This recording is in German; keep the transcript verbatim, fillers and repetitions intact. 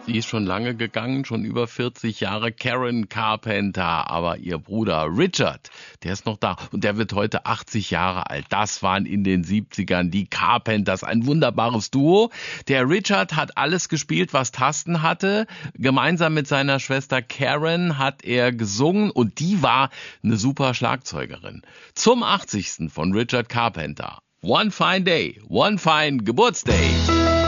Sie ist schon lange gegangen, schon über vierzig Jahre, Karen Carpenter. Aber ihr Bruder Richard, der ist noch da und der wird heute achtzig Jahre alt. Das waren in den siebzigern die Carpenters, ein wunderbares Duo. Der Richard hat alles gespielt, was Tasten hatte. Gemeinsam mit seiner Schwester Karen hat er gesungen und die war eine super Schlagzeugerin. Zum achtzigsten von Richard Carpenter. One fine day, one fine Geburtsday.